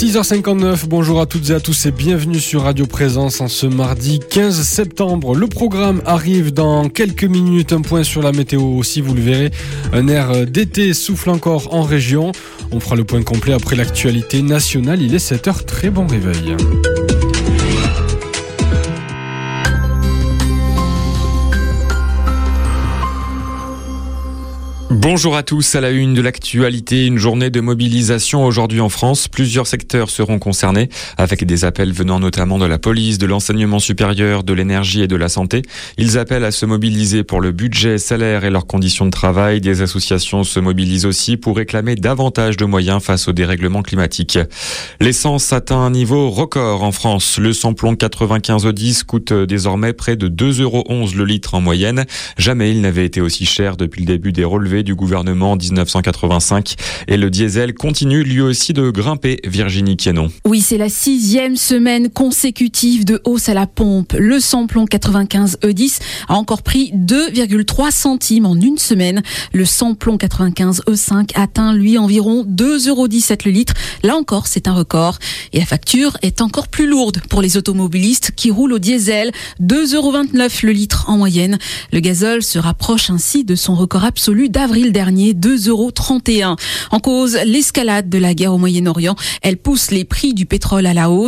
6h59, bonjour à toutes et à tous et bienvenue sur Radio Présence en ce mardi 15 septembre. Le programme arrive dans quelques minutes, un point sur la météo aussi, vous le verrez. Un air d'été souffle encore en région. On fera le point complet après l'actualité nationale, il est 7h, très bon réveil. Bonjour à tous, à la une de l'actualité, une journée de mobilisation aujourd'hui en France. Plusieurs secteurs seront concernés, avec des appels venant notamment de la police, de l'enseignement supérieur, de l'énergie et de la santé. Ils appellent à se mobiliser pour le budget, salaire et leurs conditions de travail. Des associations se mobilisent aussi pour réclamer davantage de moyens face au dérèglement climatique. L'essence atteint un niveau record en France. Le samplon 95 E10 coûte désormais près de 2,11 € le litre en moyenne. Jamais il n'avait été aussi cher depuis le début des relevés du gouvernement en 1985. Et le diesel continue lui aussi de grimper, Virginie Quienon. Oui, c'est la 6e semaine consécutive de hausse à la pompe. Le samplon 95 E10 a encore pris 2,3 centimes en une semaine. Le samplon 95 E5 atteint lui environ 2,17 € le litre. Là encore, c'est un record. Et la facture est encore plus lourde pour les automobilistes qui roulent au diesel. 2,29 € le litre en moyenne. Le gazole se rapproche ainsi de son record absolu d'avril dernier, 2,31 €. En cause, l'escalade de la guerre au Moyen-Orient. Elle pousse les prix du pétrole à la hausse.